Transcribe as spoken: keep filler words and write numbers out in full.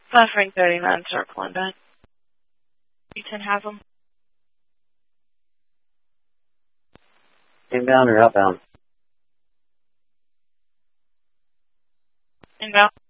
Buffering thirty-nine, circling back. You ten has them. Inbound or outbound? Inbound.